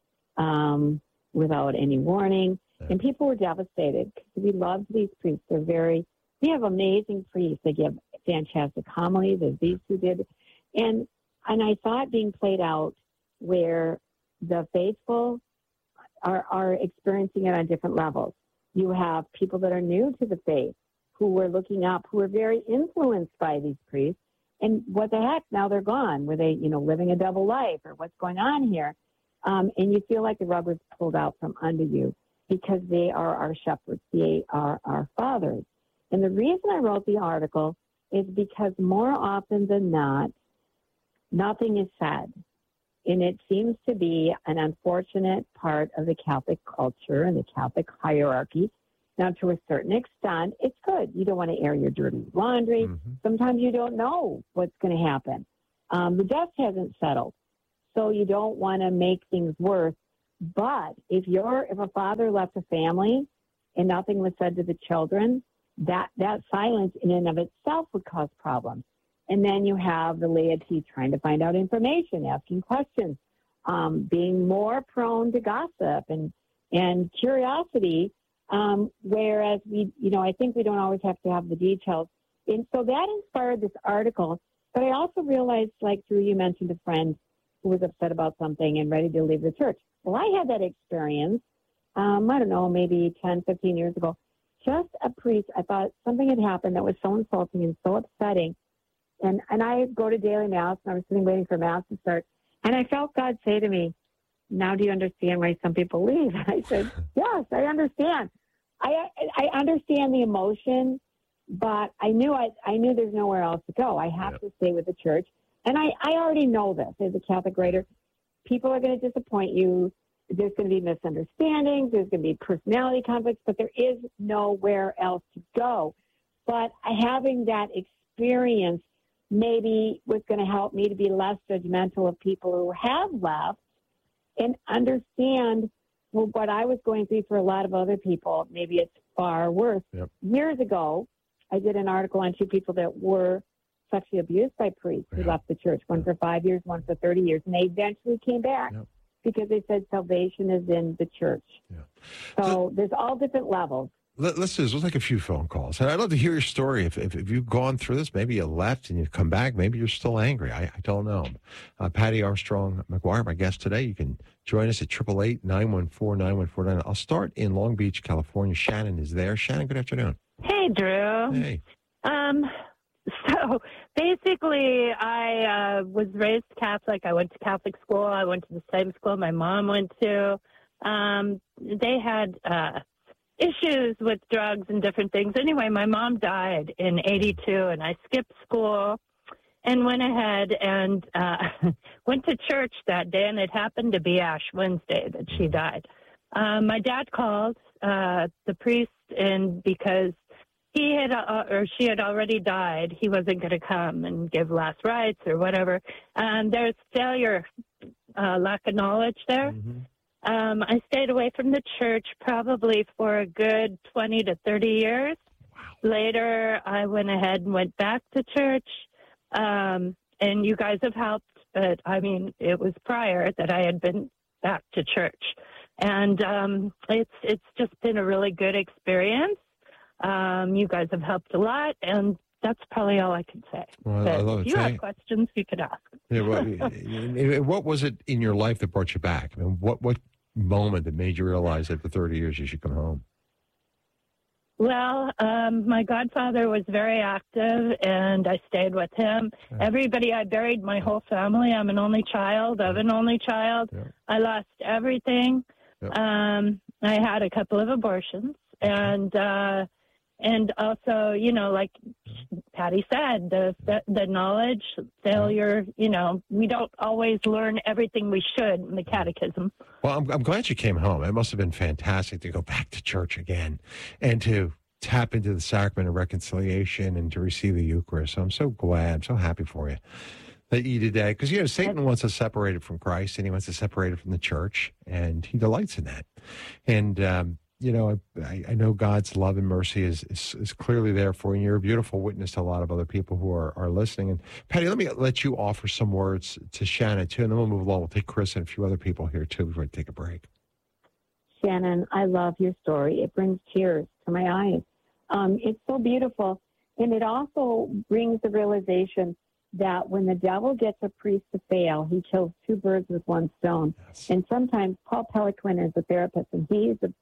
um, without any warning. Yeah. And people were devastated because we loved these priests. They're very, we have amazing priests. They give fantastic homilies, as these two did. And And I saw it being played out where the faithful are, are experiencing it on different levels. You have people that are new to the faith who were looking up, who were very influenced by these priests. And what the heck, now they're gone. Were they, you know, living a double life, or what's going on here? Um, and you feel like the rug was pulled out from under you because they are our shepherds. They are our fathers. And the reason I wrote the article is because more often than not, nothing is said. And it seems to be an unfortunate part of the Catholic culture and the Catholic hierarchy. Now, to a certain extent, it's good. You don't want to air your dirty laundry. Mm-hmm. Sometimes you don't know what's going to happen. Um, the dust hasn't settled, so you don't want to make things worse. But if you're if a father left a family and nothing was said to the children, that that silence in and of itself would cause problems. And then you have the laity trying to find out information, asking questions, um, being more prone to gossip and and curiosity. Um, whereas we, you know, I think we don't always have to have the details. And so that inspired this article. But I also realized, like Drew, you mentioned a friend who was upset about something and ready to leave the church. Well, I had that experience, um, I don't know, maybe ten, fifteen years ago. Just a priest, I thought something had happened that was so insulting and so upsetting. And, and I go to daily Mass, and I was sitting waiting for Mass to start. And I felt God say to me, now do you understand why some people leave? And I said, yes, I understand. I I understand the emotion, but I knew I, I knew there's nowhere else to go. I have yep. to stay with the church. And I, I already know this as a Catholic writer. People are going to disappoint you. There's going to be misunderstandings. There's going to be personality conflicts, but there is nowhere else to go. But having that experience maybe was going to help me to be less judgmental of people who have left and understand well, what I was going through for a lot of other people. Maybe it's far worse. Yep. Years ago, I did an article on two people that were sexually abused by priests who yeah. left the church, one for five years, one for thirty years, and they eventually came back yep. because they said salvation is in the church. Yeah. So, so there's all different levels. Let, let's do this. We'll take a few phone calls. And I'd love to hear your story. If, if, if you've gone through this, maybe you left and you've come back. Maybe you're still angry. I, I don't know. Uh, Patty Armstrong McGuire, my guest today. You can join us at eight eight eight, nine one four, nine one four nine. I'll start in Long Beach, California. Shannon is there. Shannon, good afternoon. Hey, Drew. Hey. Um, so basically, I uh, was raised Catholic. I went to Catholic school. I went to the same school my mom went to. Um, they had... Uh, issues with drugs and different things. Anyway, my mom died in eighty-two, and I skipped school and went ahead and uh, went to church that day, and it happened to be Ash Wednesday that she died. Um, my dad called uh, the priest, and because he had uh, or she had already died, he wasn't going to come and give last rites or whatever. Um, there's failure, uh, lack of knowledge there. Mm-hmm. Um, I stayed away from the church probably for a good twenty to thirty years. Wow. Later, I went ahead and went back to church, um, and you guys have helped. But, I mean, it was prior that I had been back to church. And um, it's it's just been a really good experience. Um, you guys have helped a lot, and that's probably all I can say. Well, but I love if it. you Thank- have questions, you could ask. Yeah, well, what was it in your life that brought you back? I mean, what what moment that made you realize after thirty years you should come home? Well, um, my godfather was very active, and I stayed with him. Yeah. Everybody, I buried my whole family. I'm an only child of an only child. Yeah. I lost everything. Yeah. Um, I had a couple of abortions, and uh, and also, you know, like Patty said, the the knowledge, failure. You know, we don't always learn everything we should in the catechism. Well, I'm, I'm glad you came home. It must have been fantastic to go back to church again and to tap into the sacrament of reconciliation and to receive the Eucharist. So I'm so glad. I'm so happy for you that you did that. Because, you know, Satan wants us separated from Christ, and he wants us separated from the church, and he delights in that. And, um, you know, I, I know God's love and mercy is, is is clearly there for you. And you're a beautiful witness to a lot of other people who are, are listening. And Patty, let me let you offer some words to Shannon, too, and then we'll move along. We'll take Chris and a few other people here, too, before we take a break. Shannon, I love your story. It brings tears to my eyes. Um, it's so beautiful. And it also brings the realization that when the devil gets a priest to fail, he kills two birds with one stone. Yes. And sometimes Paul Peliquin is a therapist, and he's a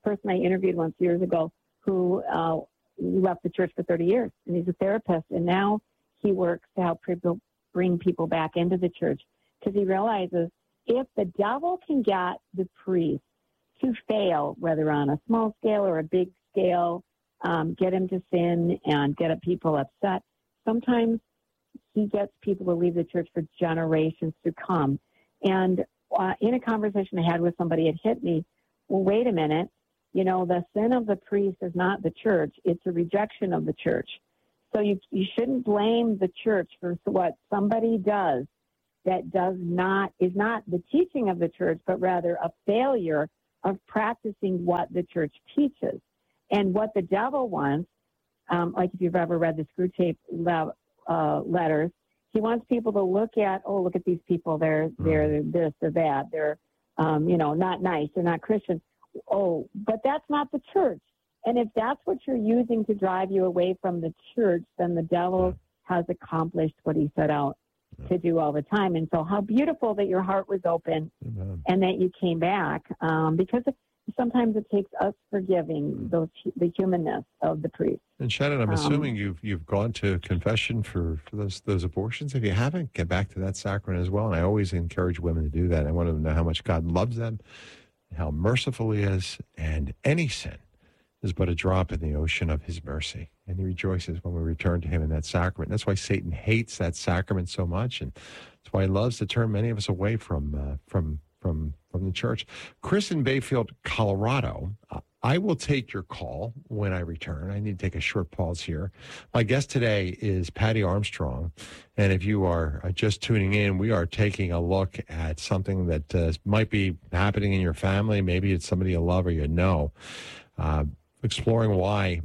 person I interviewed once years ago who uh, left the church for thirty years, and he's a therapist, and now he works to help people bring people back into the church because he realizes if the devil can get the priest to fail, whether on a small scale or a big scale, um, get him to sin and get people upset, sometimes he gets people to leave the church for generations to come. And uh, in a conversation I had with somebody, it hit me, well, wait a minute, you know, the sin of the priest is not the church, it's a rejection of the church. So you, you shouldn't blame the church for what somebody does that does not, is not the teaching of the church, but rather a failure of practicing what the church teaches. And what the devil wants, um, like if you've ever read the Screw Tape le- uh, letters, he wants people to look at, oh, look at these people, they're, they're this or that, they're, um, you know, not nice, they're not Christian. Oh, but that's not the church. And if that's what you're using to drive you away from the church, then the devil has accomplished what he set out to do all the time. And so how beautiful that your heart was open Amen. And that you came back, um, because sometimes it takes us forgiving those the humanness of the priest. And Shannon, I'm um, assuming you've you've gone to confession for, for those those abortions. If you haven't, get back to that sacrament as well. And I always encourage women to do that. I want them to know how much God loves them, how merciful he is, and any sin is but a drop in the ocean of his mercy. And he rejoices when we return to him in that sacrament. That's why Satan hates that sacrament so much. And that's why he loves to turn many of us away from uh, from from from the church. Chris in Bayfield, Colorado. Uh, I will take your call when I return. I need to take a short pause here. My guest today is Patty Armstrong. And if you are just tuning in, we are taking a look at something that uh, might be happening in your family. Maybe it's somebody you love or you know. Uh, exploring why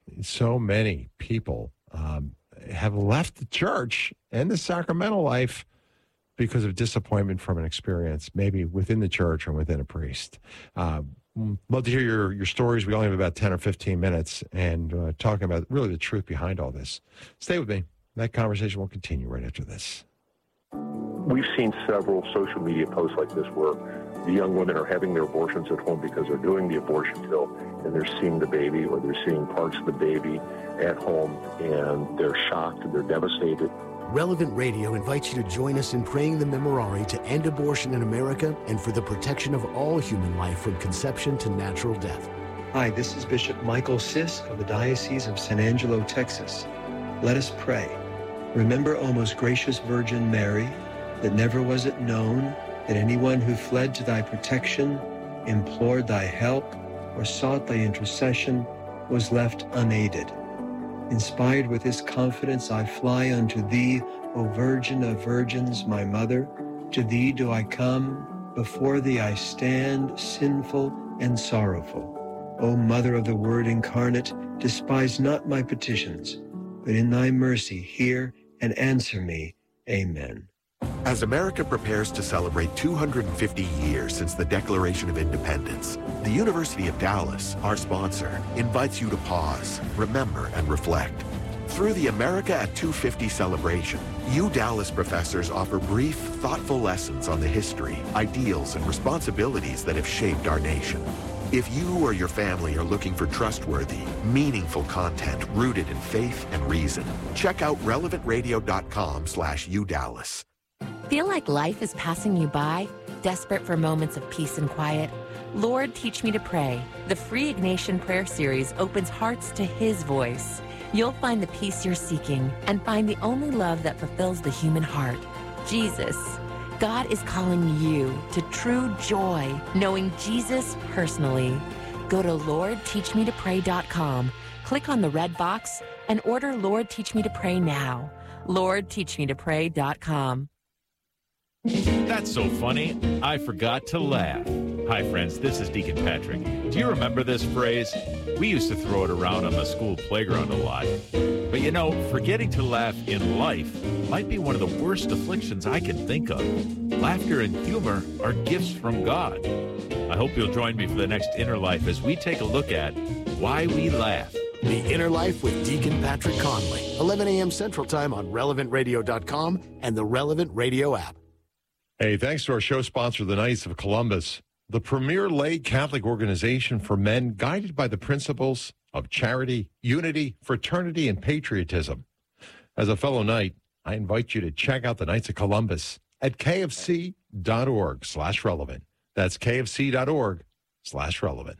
so many people um, have left the church and the sacramental life because of disappointment from an experience, maybe within the church or within a priest. Uh, love to hear your, your stories. We only have about ten or fifteen minutes and uh, talking about really the truth behind all this. Stay with me. That conversation will continue right after this. We've seen several social media posts like this where the young women are having their abortions at home because they're doing the abortion pill and they're seeing the baby or they're seeing parts of the baby at home and they're shocked and they're devastated. Relevant Radio invites you to join us in praying the Memorare to end abortion in America and for the protection of all human life from conception to natural death. Hi, this is Bishop Michael Sisk of the Diocese of San Angelo, Texas. Let us pray. Remember, O most gracious Virgin Mary, that never was it known that anyone who fled to thy protection, implored thy help, or sought thy intercession was left unaided. Inspired with this confidence, I fly unto thee, O Virgin of Virgins, my mother. To thee do I come, before thee I stand, sinful and sorrowful. O Mother of the Word incarnate, despise not my petitions, but in thy mercy hear and answer me. Amen. As America prepares to celebrate two hundred fifty years since the Declaration of Independence, the University of Dallas, our sponsor, invites you to pause, remember, and reflect. Through the America at two fifty celebration, U Dallas professors offer brief, thoughtful lessons on the history, ideals, and responsibilities that have shaped our nation. If you or your family are looking for trustworthy, meaningful content rooted in faith and reason, check out relevant radio dot com slash U Dallas. Feel like life is passing you by? Desperate for moments of peace and quiet? Lord, Teach Me to Pray. The free Ignatian Prayer Series opens hearts to His voice. You'll find the peace you're seeking and find the only love that fulfills the human heart, Jesus. God is calling you to true joy, knowing Jesus personally. Go to Lord Teach Me to Pray dot com, click on the red box, and order Lord Teach Me to Pray now. Lord Teach Me to Pray dot com. That's so funny, I forgot to laugh. Hi, friends, this is Deacon Patrick. Do you remember this phrase? We used to throw it around on the school playground a lot. But you know, forgetting to laugh in life might be one of the worst afflictions I can think of. Laughter and humor are gifts from God. I hope you'll join me for the next Inner Life as we take a look at why we laugh. The Inner Life with Deacon Patrick Conley, eleven a.m. Central Time on relevant radio dot com and the Relevant Radio app. Hey, thanks to our show sponsor, the Knights of Columbus. the premier lay Catholic organization for men guided by the principles of charity, unity, fraternity, and patriotism. As a fellow Knight, I invite you to check out the Knights of Columbus at kfc.org slash relevant. That's kfc.org slash relevant.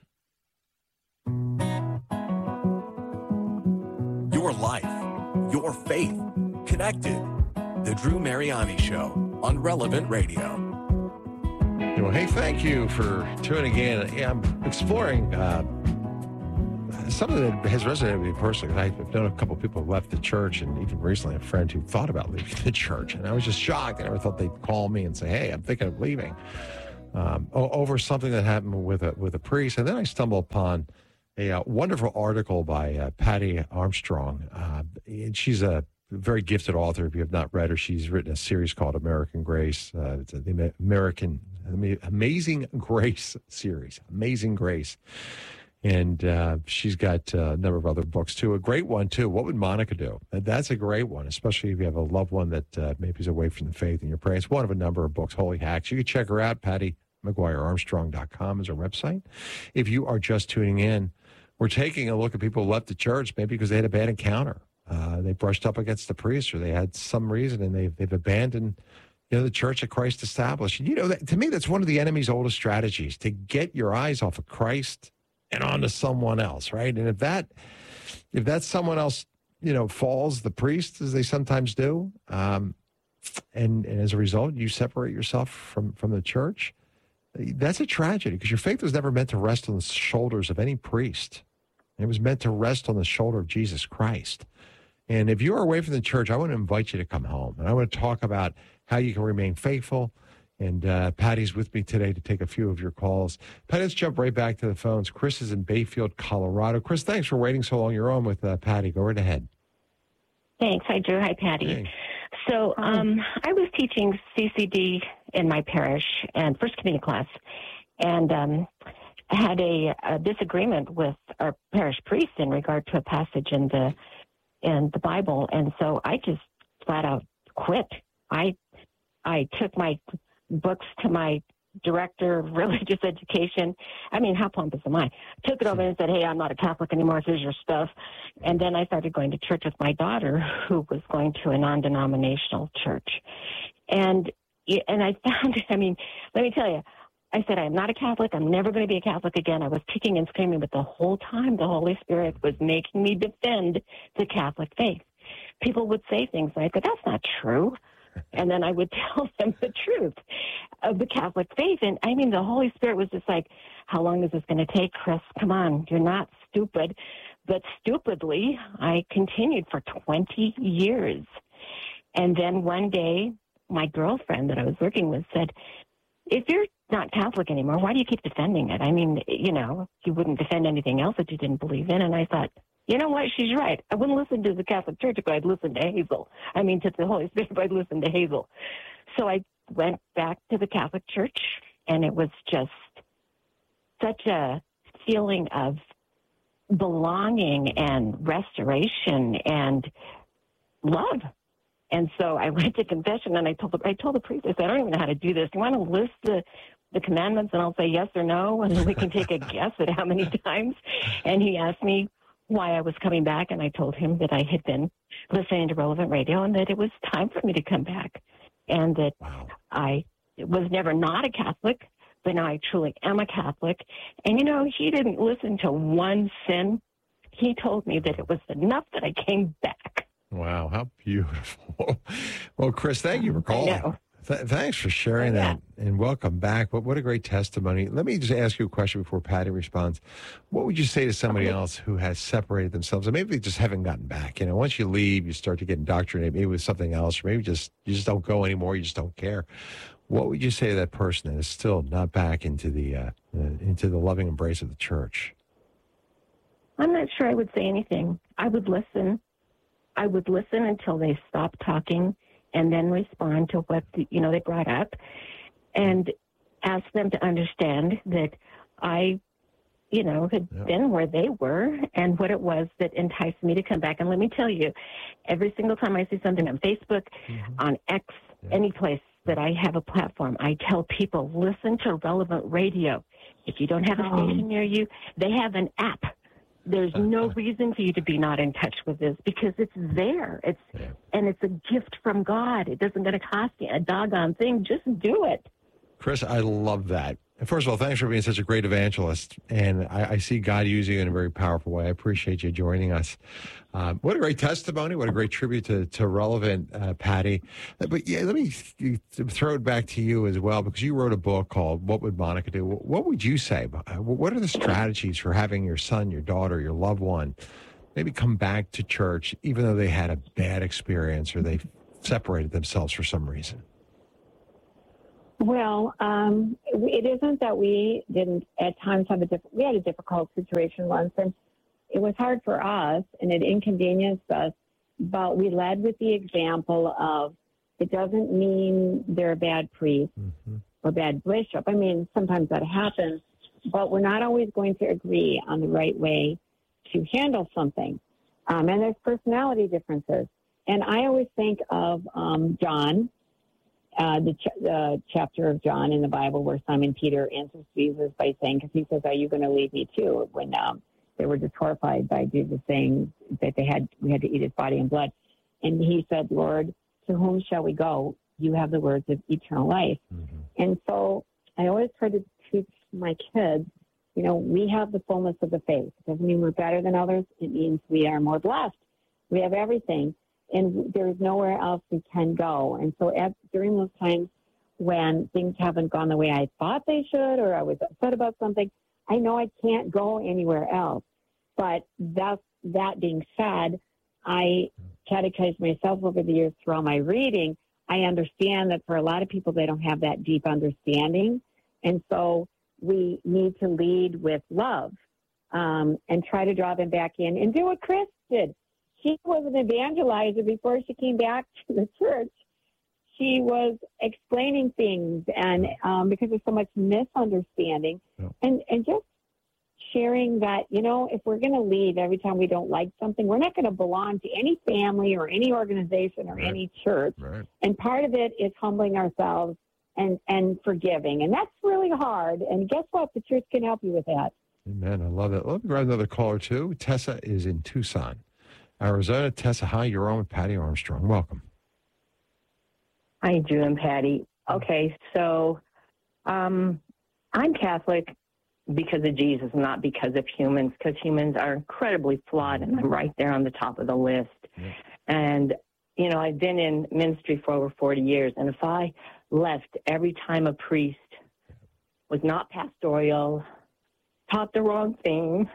Your life, your faith, connected. The Drew Mariani Show on Relevant Radio. Well, hey, thank you for tuning in. Yeah, I'm exploring uh, something that has resonated with me personally. I've known a couple of people who left the church, and even recently a friend who thought about leaving the church. And I was just shocked. I never thought they'd call me and say, hey, I'm thinking of leaving um, over something that happened with a, with a priest. And then I stumbled upon a uh, wonderful article by uh, Patty Armstrong. Uh, and she's a very gifted author. If you have not read her, she's written a series called American Grace. Uh, it's the American Amazing Grace series, Amazing Grace. And uh, she's got uh, a number of other books, too. A great one, too. What Would Monica Do? That's a great one, especially if you have a loved one that uh, maybe is away from the faith and you're praying. It's one of a number of books, Holy Hacks. You can check her out. Patty McGuire Armstrong dot com is her website. If you are just tuning in, we're taking a look at people who left the church, maybe because they had a bad encounter. Uh, they brushed up against the priest, or they had some reason, and they've, they've abandoned you know, the church that Christ established. And, you know, that, to me, that's one of the enemy's oldest strategies, to get your eyes off of Christ and onto someone else, right? And if that, if that someone else, you know, falls, the priest, as they sometimes do, um, and, and as a result, you separate yourself from, from the church, that's a tragedy, because your faith was never meant to rest on the shoulders of any priest. It was meant to rest on the shoulder of Jesus Christ. And if you are away from the church, I want to invite you to come home. And I want to talk about how you can remain faithful. And uh, Patty's with me today to take a few of your calls. Patty, let's jump right back to the phones. Chris is in Bayfield, Colorado. Chris, thanks for waiting so long. You're on with uh, Patty. Go right ahead. Thanks. Hi, Drew. Hi, Patty. Hey. So um, I was teaching C C D in my parish and First Communion class, and um, had a, a disagreement with our parish priest in regard to a passage in the in the Bible, and so I just flat out quit. I I took my books to my director of religious education. I mean, how pompous am I? Took it over and said, hey, I'm not a Catholic anymore. Here's your stuff. And then I started going to church with my daughter, who was going to a non-denominational church. And and I found, I mean, let me tell you, I said, I am not a Catholic. I'm never going to be a Catholic again. I was kicking and screaming, but the whole time the Holy Spirit was making me defend the Catholic faith. People would say things like, but that's not true. And then I would tell them the truth of the Catholic faith. And I mean, the Holy Spirit was just like, how long is this going to take, Chris? Come on, you're not stupid. But stupidly, I continued for twenty years. And then one day, my girlfriend that I was working with said, if you're not Catholic anymore, why do you keep defending it? I mean, you know, you wouldn't defend anything else that you didn't believe in. And I thought, you know what? She's right. I wouldn't listen to the Catholic Church if I'd listen to Hazel. I mean, to the Holy Spirit if I'd listen to Hazel. So I went back to the Catholic Church, and it was just such a feeling of belonging and restoration and love. And so I went to confession, and I told the, I told the priest, I said, I don't even know how to do this. You want to list the the commandments, and I'll say yes or no, and then we can take a guess at how many times. And he asked me why I was coming back, and I told him that I had been listening to Relevant Radio and that it was time for me to come back, and that wow. I was never not a Catholic, but now I truly am a Catholic. And, you know, he didn't listen to one sin. He told me that it was enough that I came back. Wow, how beautiful. Well, Chris, thank you for calling. Th- thanks for sharing yeah. that, and welcome back. But what a great testimony. Let me just ask you a question before Patty responds. What would you say to somebody okay. else who has separated themselves, and maybe they just haven't gotten back? You know, once you leave, you start to get indoctrinated, maybe with something else, or maybe just you just don't go anymore, you just don't care. What would you say to that person that is still not back into the uh, uh, into the loving embrace of the church? I'm not sure I would say anything. I would listen. I would listen until they stopped talking, and then respond to what, the, you know, they brought up, and ask them to understand that I, you know, had yeah. been where they were and what it was that enticed me to come back. And let me tell you, every single time I see something on Facebook, mm-hmm. on X, yeah. any place, that I have a platform. I tell people, listen to Relevant Radio. If you don't have a station near you, they have an app. There's no reason for you to be not in touch with this because it's there. It's yeah. and it's a gift from God. It doesn't going to cost you a doggone thing. Just do it. Chris, I love that. And first of all, thanks for being such a great evangelist. And I, I see God using you in a very powerful way. I appreciate you joining us. Um, what a great testimony. What a great tribute to, to Relevant, uh, Patty. But yeah, let me throw it back to you as well, because you wrote a book called What Would Monica Do? What would you say? What are the strategies for having your son, your daughter, your loved one maybe come back to church, even though they had a bad experience or they separated themselves for some reason? Well, um, it isn't that we didn't at times have a diff- we had a difficult situation once, and it was hard for us, and it inconvenienced us. But we led with the example of it doesn't mean they're a bad priest mm-hmm. or bad bishop. I mean, sometimes that happens, but we're not always going to agree on the right way to handle something. Um, and there's personality differences. And I always think of um, John. Uh, the, ch- the chapter of John in the Bible where Simon Peter answers Jesus by saying, because he says, "Are you going to leave me too?" When um, they were just horrified by Jesus saying that they had we had to eat his body and blood, and he said, "Lord, to whom shall we go? You have the words of eternal life." Mm-hmm. And so I always try to teach my kids, you know, we have the fullness of the faith. It doesn't mean we're better than others. It means we are more blessed. We have everything. And there's nowhere else we can go. And so at, during those times when things haven't gone the way I thought they should, or I was upset about something, I know I can't go anywhere else. But that's, that being said, I catechized myself over the years through all my reading. I understand that for a lot of people, they don't have that deep understanding. And so we need to lead with love um, and try to draw them back in and do what Chris did. She was an evangelizer before she came back to the church. She was explaining things, and um, because there's so much misunderstanding, yeah. and, and just sharing that, you know, if we're going to leave every time we don't like something, we're not going to belong to any family or any organization or right. any church. Right. And part of it is humbling ourselves and, and forgiving. And that's really hard. And guess what? The church can help you with that. Amen. I love it. Let me grab another caller, too. Tessa is in Tucson, Arizona. Tessa, hi, you're on with Patty Armstrong. Welcome. Hi, Drew and Patty. Okay, so um, I'm Catholic because of Jesus, not because of humans, because humans are incredibly flawed, and I'm right there on the top of the list. Yeah. And, you know, I've been in ministry for over forty years, and if I left every time a priest was not pastoral, taught the wrong thing,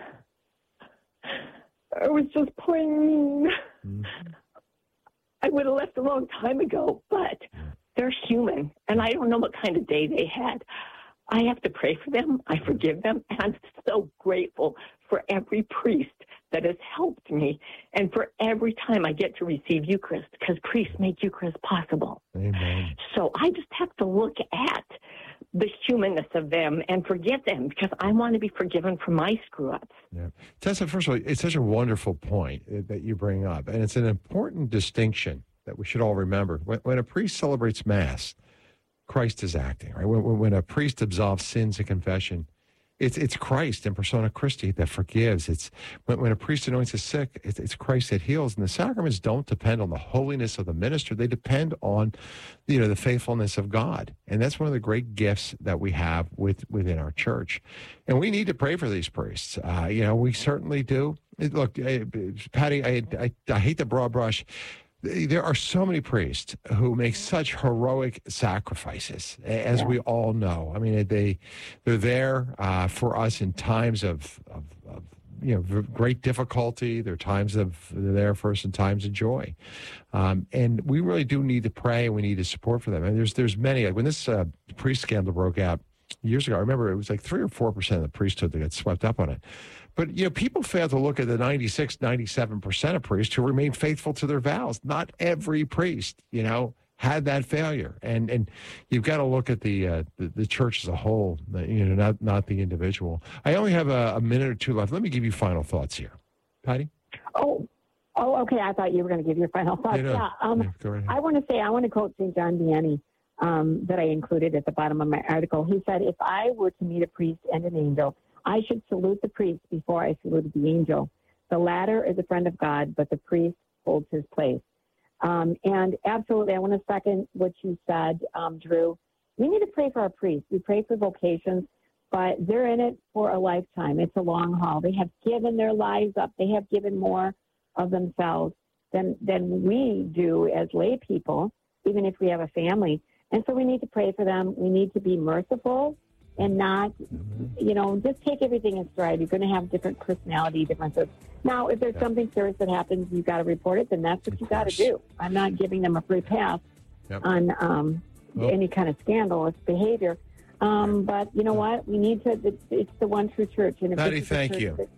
I was just plain mean. Mm-hmm. I would have left a long time ago, but they're human, and I don't know what kind of day they had. I have to pray for them. I forgive them, and I'm so grateful for every priest that has helped me and for every time I get to receive Eucharist, because priests make Eucharist possible. Amen. So I just have to look at the humanness of them and forgive them, because I want to be forgiven for my screw-ups. Yeah. Tessa, first of all, it's such a wonderful point that you bring up, and it's an important distinction that we should all remember. When, when a priest celebrates Mass, Christ is acting, right? When, when a priest absolves sins in confession, it's it's Christ in persona Christi that forgives. It's when, when a priest anoints the sick, it's, it's Christ that heals. And the sacraments don't depend on the holiness of the minister; they depend on, you know, the faithfulness of God. And that's one of the great gifts that we have with within our church. And we need to pray for these priests. Uh, you know, we certainly do. Look, Patty, I, I I hate the broad brush. There are so many priests who make such heroic sacrifices, as yeah. we all know. I mean, they, they're there uh, for us in times of, of, of, you know, great difficulty. There are times of, they're there for us in times of joy. Um, and we really do need to pray, and we need to support for them. And there's, there's many, like when this uh, priest scandal broke out years ago, I remember it was like three or four percent of the priesthood that got swept up on it. But, you know, people fail to look at the ninety-six, ninety-seven percent of priests who remain faithful to their vows. Not every priest, you know, had that failure. And and you've got to look at the, uh, the the church as a whole, you know, not not the individual. I only have a, a minute or two left. Let me give you final thoughts here. Patty? Oh, oh, okay. I thought you were going to give your final thoughts. You know, yeah. Um, yeah, go right ahead. I want to say, I want to quote Saint John Vianney. um, that I included at the bottom of my article. He said, if I were to meet a priest and an angel, I should salute the priest before I saluted the angel. The latter is a friend of God, but the priest holds his place. Um, and absolutely, I want to second what you said, um, Drew. We need to pray for our priests. We pray for vocations, but they're in it for a lifetime. It's a long haul. They have given their lives up. They have given more of themselves than, than we do as lay people, even if we have a family. And so we need to pray for them. We need to be merciful and not, you know, just take everything in stride. You're going to have different personality differences. Now, if there's yeah. something serious that happens, you've got to report it, then that's what of you got to do. I'm not giving them a free pass yep. on um, well, any kind of scandalous behavior. Um, but you know what? We need to, it's, it's the one true church. And if Patty, thank you. That,